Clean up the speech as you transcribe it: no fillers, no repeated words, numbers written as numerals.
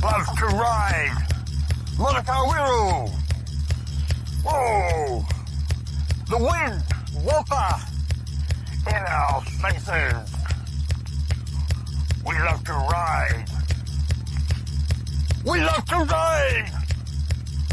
loves to ride. Monica Wiru. Whoa. The wind, water in our faces. We love to ride. We love to ride.